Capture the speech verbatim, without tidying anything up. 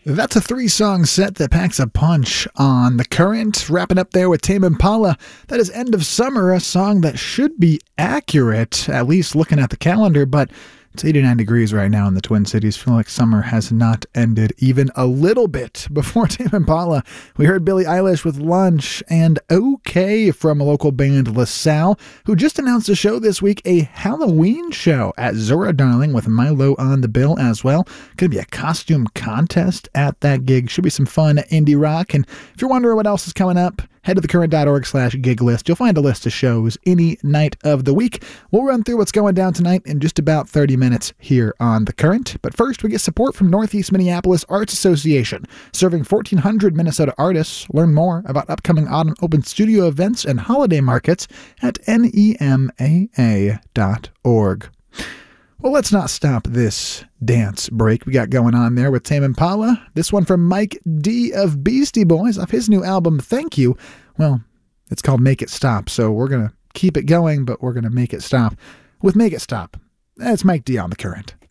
That's a three-song set that packs a punch on The Current. Wrapping up there with Tame Impala. That is End of Summer, a song that should be accurate, at least looking at the calendar, but it's eighty-nine degrees right now in the Twin Cities. Feel like summer has not ended even a little bit. Before Tame Impala, we heard Billie Eilish with Lunch and OK from a local band LaSalle, who just announced a show this week, a Halloween show at Zora Darling with Milo on the bill as well. Going to be a costume contest at that gig. Should be some fun indie rock. And if you're wondering what else is coming up, head to thecurrent.org slash gig list. You'll find a list of shows any night of the week. We'll run through what's going down tonight in just about thirty minutes here on The Current. But first, we get support from Northeast Minneapolis Arts Association, serving fourteen hundred Minnesota artists. Learn more about upcoming autumn open studio events and holiday markets at N E M A A dot org. Well, let's not stop this dance break we got going on there with Tame Impala. This one from Mike D of Beastie Boys off his new album, Thank You. Well, it's called Make It Stop, so we're going to keep it going, but we're going to make it stop with Make It Stop. That's Mike D on The Current.